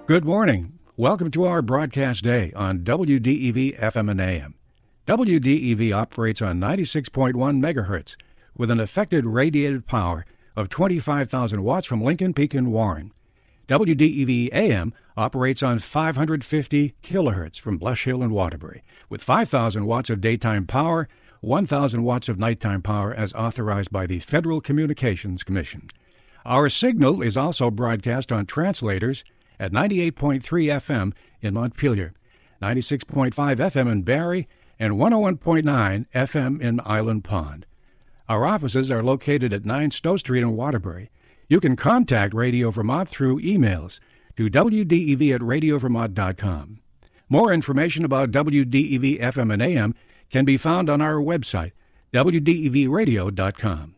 Good morning. Welcome to our broadcast day on WDEV FM and AM. WDEV operates on 96.1 megahertz with an effective radiated power of 25,000 watts from Lincoln Peak and Warren. WDEV AM operates on 550 kilohertz from Blush Hill and Waterbury with 5,000 watts of daytime power, 1,000 watts of nighttime power as authorized by the Federal Communications Commission. Our signal is also broadcast on translators at 98.3 FM in Montpelier, 96.5 FM in Barrie, and 101.9 FM in Island Pond. Our offices are located at 9 Stowe Street in Waterbury. You can contact Radio Vermont through emails to wdev@radiovermont.com. More information about WDEV FM and AM can be found on our website, wdevradio.com.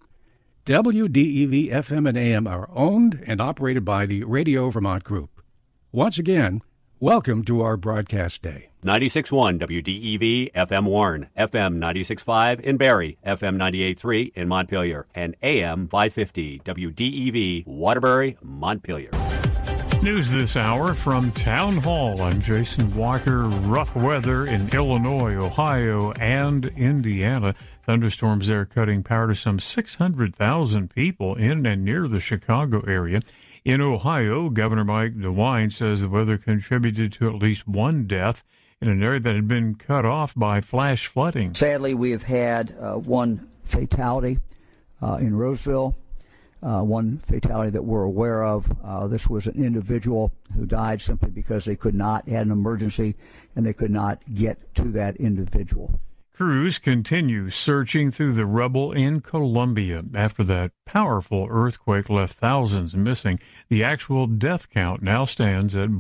WDEV FM and AM are owned and operated by the Radio Vermont Group. Once again, welcome to our broadcast day. 96.1 WDEV FM Warren, FM 96.5 in Barrie, FM 98.3 in Montpelier, and AM 550 WDEV Waterbury, Montpelier. News this hour from Town Hall. I'm Jason Walker. Rough weather in Illinois, Ohio, and Indiana. Thunderstorms there cutting power to some 600,000 people in and near the Chicago area. In Ohio, Governor Mike DeWine says the weather contributed to at least one death in an area that had been cut off by flash flooding. Sadly, we have had one fatality in Roseville, one fatality that we're aware of. This was an individual who died simply because they could not, had an emergency, and they could not get to that individual. Crews continue searching through the rubble in Colombia after that powerful earthquake left thousands missing. The actual death count now stands at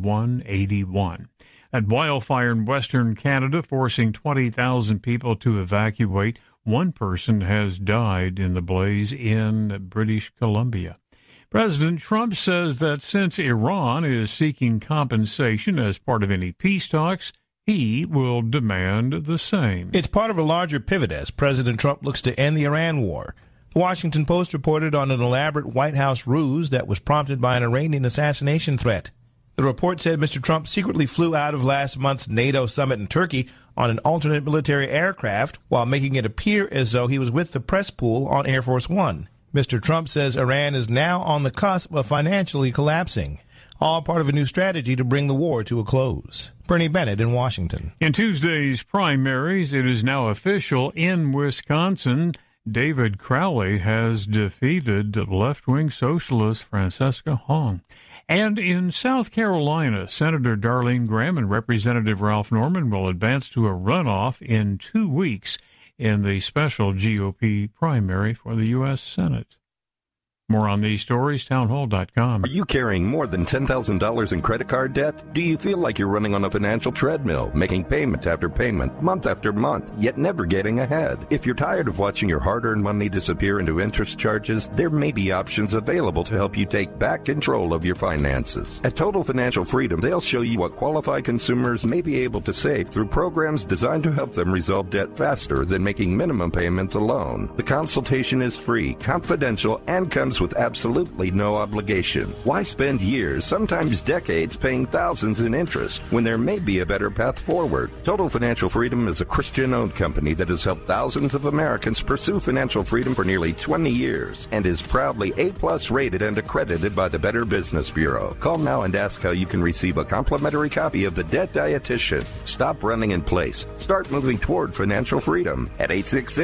181. That wildfire in western Canada forcing 20,000 people to evacuate. One person has died in the blaze in British Columbia. President Trump says that since Iran is seeking compensation as part of any peace talks, he will demand the same. It's part of a larger pivot as President Trump looks to end the Iran war. The Washington Post reported on an elaborate White House ruse that was prompted by an Iranian assassination threat. The report said Mr. Trump secretly flew out of last month's NATO summit in Turkey on an alternate military aircraft while making it appear as though he was with the press pool on Air Force One. Mr. Trump says Iran is now on the cusp of financially collapsing, all part of a new strategy to bring the war to a close. Bernie Bennett in Washington. In Tuesday's primaries, it is now official in Wisconsin. David Crowley has defeated left-wing socialist Francesca Hong. And in South Carolina, Senator Darlene Graham and Representative Ralph Norman will advance to a runoff in 2 weeks in the special GOP primary for the U.S. Senate. More on these stories, townhall.com. Are you carrying more than $10,000 in credit card debt? Do you feel like you're running on a financial treadmill, making payment after payment, month after month, yet never getting ahead? If you're tired of watching your hard-earned money disappear into interest charges, there may be options available to help you take back control of your finances. At Total Financial Freedom, they'll show you what qualified consumers may be able to save through programs designed to help them resolve debt faster than making minimum payments alone. The consultation is free, confidential, and comes with absolutely no obligation. Why spend years, sometimes decades, paying thousands in interest when there may be a better path forward? Total Financial Freedom is a Christian-owned company that has helped thousands of Americans pursue financial freedom for nearly 20 years and is proudly A+ rated and accredited by the Better Business Bureau. Call now and ask how you can receive a complimentary copy of The Debt Dietitian. Stop running in place. Start moving toward financial freedom at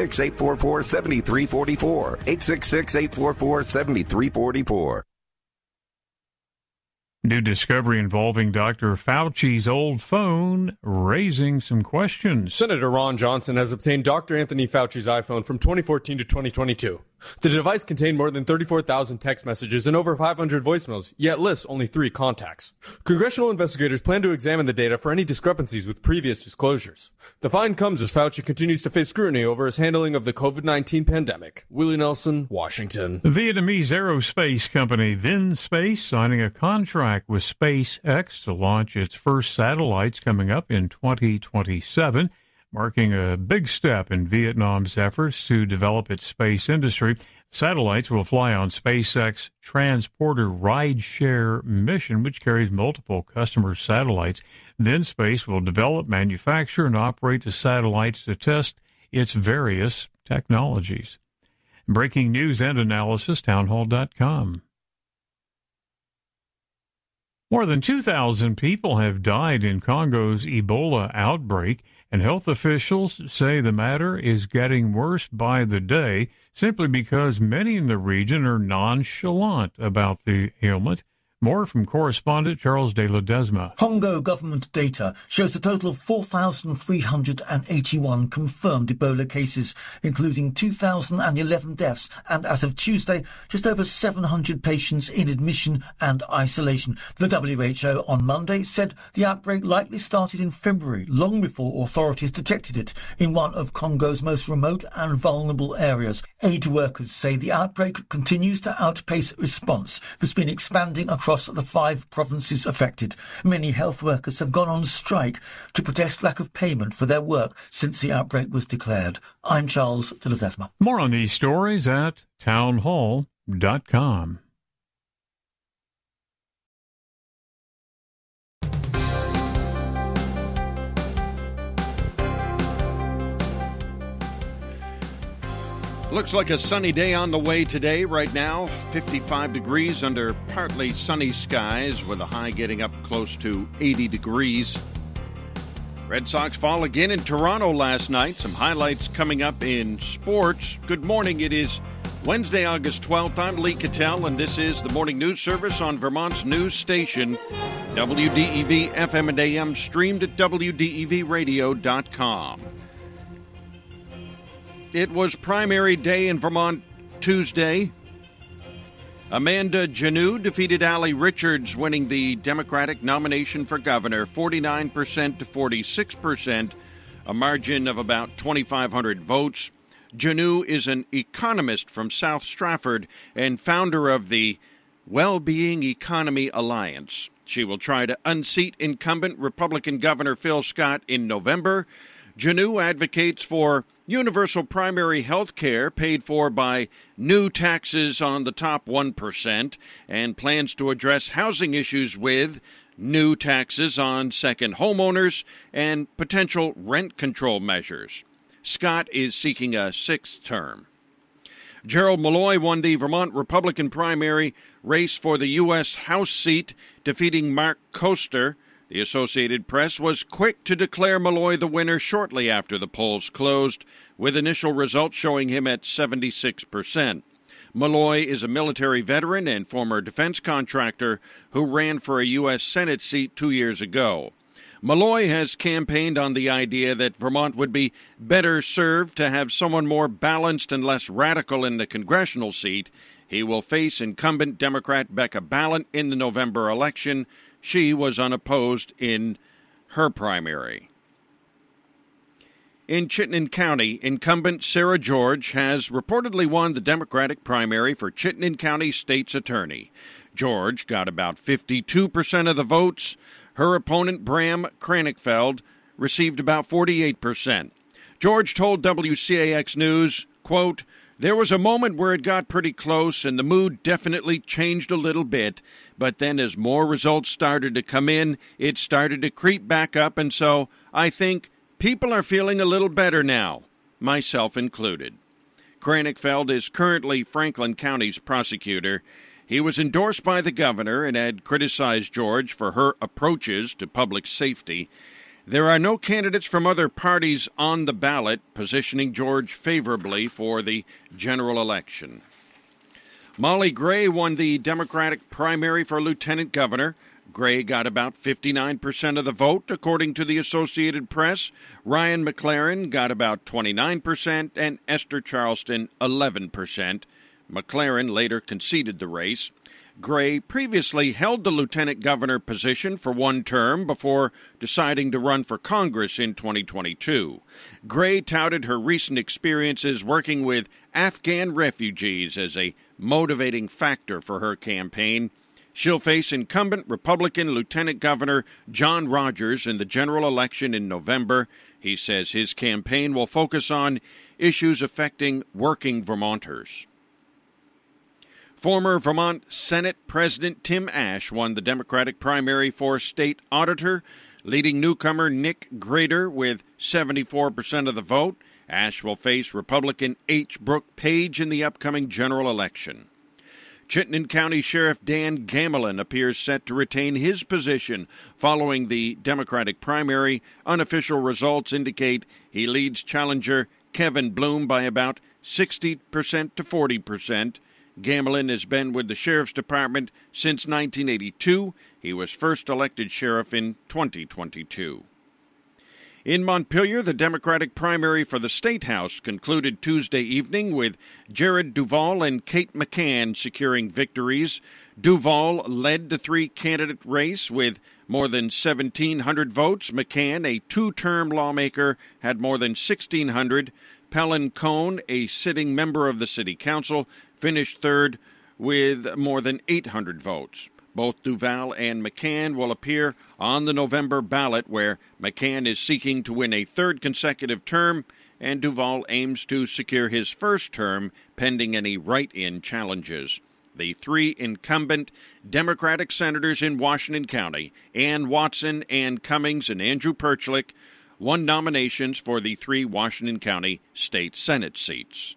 866-844-7344. 866-844-7344. New discovery involving Dr. Fauci's old phone, raising some questions. Senator Ron Johnson has obtained Dr. Anthony Fauci's iPhone from 2014 to 2022. The device contained more than 34,000 text messages and over 500 voicemails, yet lists only 3 contacts. Congressional investigators plan to examine the data for any discrepancies with previous disclosures. The find comes as Fauci continues to face scrutiny over his handling of the COVID-19 pandemic. Willie Nelson, Washington. The Vietnamese aerospace company VinSpace signing a contract with SpaceX to launch its first satellites coming up in 2027. Marking a big step in Vietnam's efforts to develop its space industry. Satellites will fly on SpaceX Transporter Rideshare mission, which carries multiple customer satellites. Then Space will develop, manufacture, and operate the satellites to test its various technologies. Breaking news and analysis, townhall.com. More than 2,000 people have died in Congo's Ebola outbreak, and health officials say the matter is getting worse by the day simply because many in the region are nonchalant about the ailment. More from correspondent Charles de Ledesma. Congo government data shows a total of 4,381 confirmed Ebola cases, including 2,011 deaths, and as of Tuesday, just over 700 patients in admission and isolation. The WHO on Monday said the outbreak likely started in February, long before authorities detected it in one of Congo's most remote and vulnerable areas. Aid workers say the outbreak continues to outpace response. It's been expanding across the 5 provinces affected. Many health workers have gone on strike to protest lack of payment for their work since the outbreak was declared. I'm Charles de Ledesma. More on these stories at townhall.com. Looks like a sunny day on the way today. Right now, 55 degrees under partly sunny skies with a high getting up close to 80 degrees. Red Sox fall again in Toronto last night. Some highlights coming up in sports. Good morning. It is Wednesday, August 12th. I'm Lee Cattell, and this is the morning news service on Vermont's news station, WDEV FM and AM, streamed at WDEVradio.com. It was primary day in Vermont Tuesday. Amanda Janot defeated Allie Richards, winning the Democratic nomination for governor, 49% to 46%, a margin of about 2,500 votes. Janot is an economist from South Stratford and founder of the Well-Being Economy Alliance. She will try to unseat incumbent Republican Governor Phil Scott in November. Janot advocates for universal primary health care paid for by new taxes on the top 1% and plans to address housing issues with new taxes on second homeowners and potential rent control measures. Scott is seeking a 6th term. Gerald Malloy won the Vermont Republican primary race for the U.S. House seat, defeating Mark Koster. The Associated Press was quick to declare Malloy the winner shortly after the polls closed, with initial results showing him at 76%. Malloy is a military veteran and former defense contractor who ran for a U.S. Senate seat 2 years ago. Malloy has campaigned on the idea that Vermont would be better served to have someone more balanced and less radical in the congressional seat. He will face incumbent Democrat Becca Balint in the November election. She was unopposed in her primary. In Chittenden County, incumbent Sarah George has reportedly won the Democratic primary for Chittenden County State's Attorney. George got about 52% of the votes. Her opponent, Bram Kranichfeld, received about 48%. George told WCAX News, quote, "There was a moment where it got pretty close and the mood definitely changed a little bit, but then as more results started to come in, it started to creep back up, and so I think people are feeling a little better now, myself included." Kranichfeld is currently Franklin County's prosecutor. He was endorsed by the governor and had criticized George for her approaches to public safety. There are no candidates from other parties on the ballot, positioning George favorably for the general election. Molly Gray won the Democratic primary for lieutenant governor. Gray got about 59% of the vote, according to the Associated Press. Ryan McLaren got about 29%, and Esther Charleston 11%. McLaren later conceded the race. Gray previously held the lieutenant governor position for one term before deciding to run for Congress in 2022. Gray touted her recent experiences working with Afghan refugees as a motivating factor for her campaign. She'll face incumbent Republican Lieutenant Governor John Rogers in the general election in November. He says his campaign will focus on issues affecting working Vermonters. Former Vermont Senate President Tim Ashe won the Democratic primary for state auditor, leading newcomer Nick Grader with 74% of the vote. Ashe will face Republican H. Brooke Page in the upcoming general election. Chittenden County Sheriff Dan Gamelin appears set to retain his position following the Democratic primary. Unofficial results indicate he leads challenger Kevin Bloom by about 60% to 40%. Gamelin has been with the Sheriff's Department since 1982. He was first elected sheriff in 2022. In Montpelier, the Democratic primary for the State House concluded Tuesday evening with Jared Duval and Kate McCann securing victories. Duval led the three-candidate race with more than 1,700 votes. McCann, a two-term lawmaker, had more than 1,600. Pelin Cohn, a sitting member of the City Council, finished third with more than 800 votes. Both Duval and McCann will appear on the November ballot, where McCann is seeking to win a third consecutive term, and Duval aims to secure his first term pending any write-in challenges. The three incumbent Democratic senators in Washington County, Ann Watson, Ann Cummings, and Andrew Perchlik, won nominations for the three Washington County State Senate seats.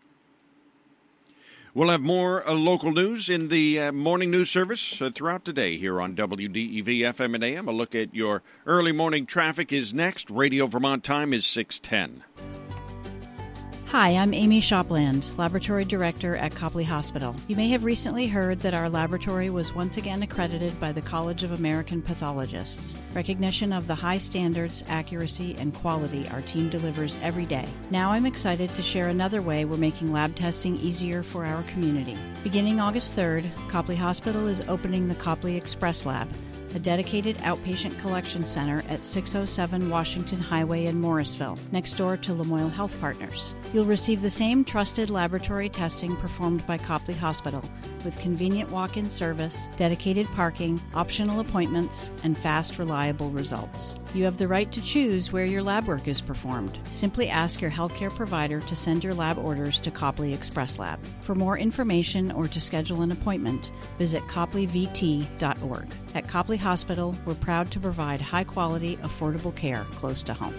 We'll have more local news in the morning news service throughout the day here on WDEV FM and AM. A look at your early morning traffic is next. Radio Vermont time is 6:10. Hi, I'm Amy Shopland, Laboratory Director at Copley Hospital. You may have recently heard that our laboratory was once again accredited by the College of American Pathologists, recognition of the high standards, accuracy, and quality our team delivers every day. Now I'm excited to share another way we're making lab testing easier for our community. Beginning August 3rd, Copley Hospital is opening the Copley Express Lab, a dedicated outpatient collection center at 607 Washington Highway in Morrisville, next door to Lamoille Health Partners. You'll receive the same trusted laboratory testing performed by Copley Hospital, with convenient walk-in service, dedicated parking, optional appointments, and fast, reliable results. You have the right to choose where your lab work is performed. Simply ask your healthcare provider to send your lab orders to Copley Express Lab. For more information or to schedule an appointment, visit copleyvt.org. At Copley Hospital, we're proud to provide high-quality, affordable care close to home.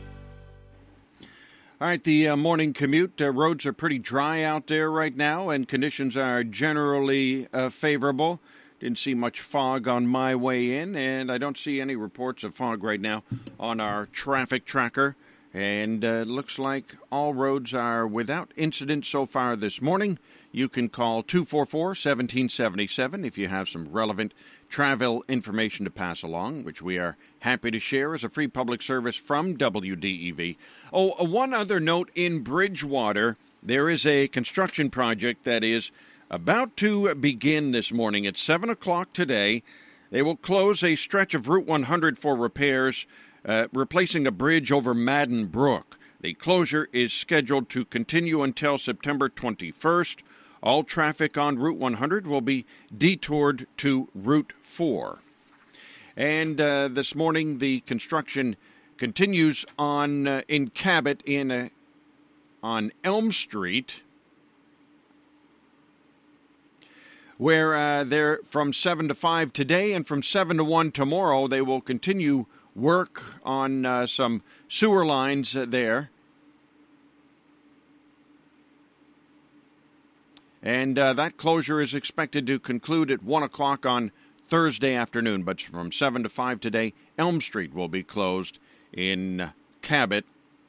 All right, the morning commute. Roads are pretty dry out there right now, and conditions are generally favorable. Didn't see much fog on my way in, and I don't see any reports of fog right now on our traffic tracker. And it looks like all roads are without incident so far this morning. You can call 244-1777 if you have some relevant travel information to pass along, which we are happy to share as a free public service from WDEV. Oh, one other note, in Bridgewater, there is a construction project that is about to begin this morning at 7 o'clock today. They will close a stretch of Route 100 for repairs, replacing a bridge over Madden Brook. The closure is scheduled to continue until September 21st. All traffic on Route 100 will be detoured to Route 4. And this morning, the construction continues on in Cabot on Elm Street, where they're from 7 to 5 today, and from 7 to 1 tomorrow, they will continue work on some sewer lines there. And that closure is expected to conclude at 1 o'clock on Thursday afternoon. But from 7 to 5 today, Elm Street will be closed in Cabot.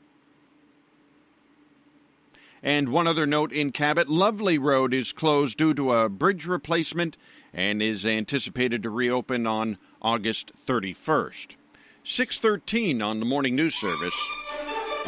And one other note in Cabot, Lovely Road is closed due to a bridge replacement and is anticipated to reopen on August 31st. 6:13 on the Morning News Service.